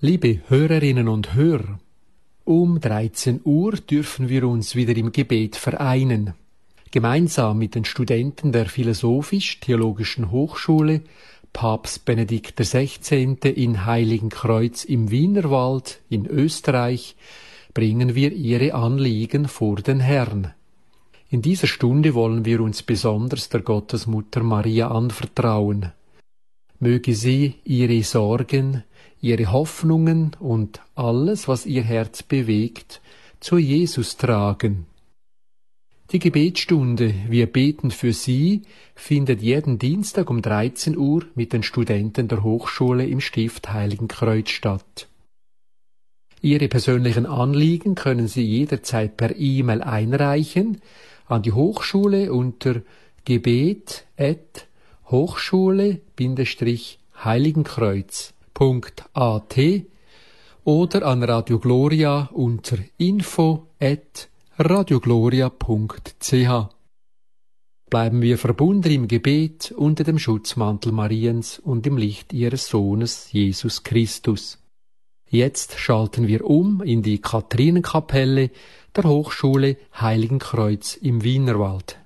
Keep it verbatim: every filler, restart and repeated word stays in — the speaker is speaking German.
Liebe Hörerinnen und Hörer, um dreizehn Uhr dürfen wir uns wieder im Gebet vereinen. Gemeinsam mit den Studenten der Philosophisch-Theologischen Hochschule Papst Benedikt der Sechzehnte in Heiligenkreuz im Wienerwald in Österreich bringen wir ihre Anliegen vor den Herrn. In dieser Stunde wollen wir uns besonders der Gottesmutter Maria anvertrauen. Möge sie ihre Sorgen, ihre Hoffnungen und alles, was ihr Herz bewegt, zu Jesus tragen. Die Gebetsstunde Wir beten für Sie findet jeden Dienstag um dreizehn Uhr mit den Studenten der Hochschule im Stift Heiligenkreuz statt. Ihre persönlichen Anliegen können Sie jederzeit per E-Mail einreichen an die Hochschule unter gebet at hochschule Heiligenkreuz punkt a t oder an Radio Gloria unter info at radiogloria punkt c h. Bleiben wir verbunden im Gebet unter dem Schutzmantel Mariens und im Licht ihres Sohnes Jesus Christus. Jetzt schalten wir um in die Katharinenkapelle der Hochschule Heiligenkreuz im Wienerwald.